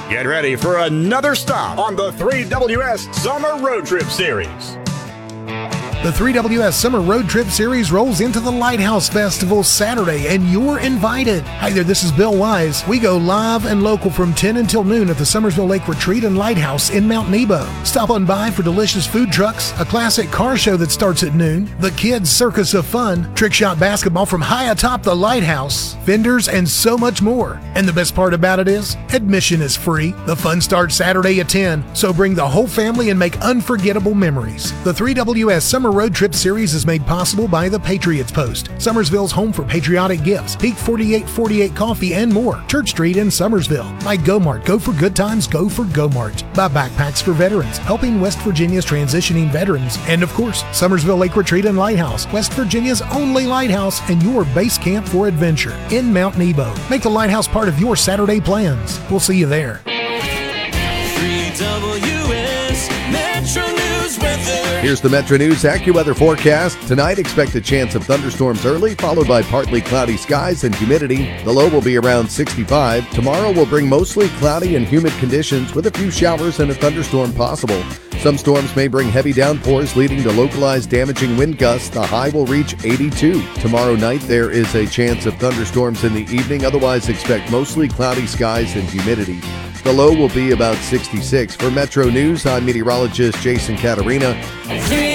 Get ready for another stop on the 3WS Summer Road Trip Series. The 3WS Summer Road Trip Series rolls into the Lighthouse Festival Saturday, and you're invited. Hi there, this is Bill Wise. We go live and local from 10 until noon at the Summersville Lake Retreat and Lighthouse in Mount Nebo. Stop on by for delicious food trucks, a classic car show that starts at noon, the Kids Circus of Fun, trick shot basketball from high atop the lighthouse, vendors, and so much more. And the best part about it is, admission is free. The fun starts Saturday at 10, so bring the whole family and make unforgettable memories. The 3WS Summer Road Trip Series is made possible by the Patriots Post, Summersville's home for patriotic gifts, Peak 4848 Coffee, and more. Church Street in Summersville. By GoMart, go for good times, go for GoMart. By Backpacks for Veterans, helping West Virginia's transitioning veterans. And of course, Summersville Lake Retreat and Lighthouse, West Virginia's only lighthouse and your base camp for adventure in Mount Nebo. Make the lighthouse part of your Saturday plans. We'll see you there. 3WS Metro News weather. Here's the Metro News AccuWeather forecast. Tonight, expect a chance of thunderstorms early, followed by partly cloudy skies and humidity. The low will be around 65. Tomorrow will bring mostly cloudy and humid conditions with a few showers and a thunderstorm possible. Some storms may bring heavy downpours, leading to localized damaging wind gusts. The high will reach 82. Tomorrow night, there is a chance of thunderstorms in the evening. Otherwise, expect mostly cloudy skies and humidity. The low will be about 66. For Metro News, I'm meteorologist Jason Catarina.